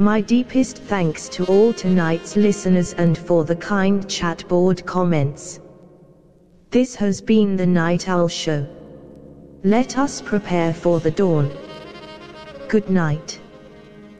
My deepest thanks to all tonight's listeners and for the kind chat board comments. This has been the Night Owl Show. Let us prepare for the dawn. Good night.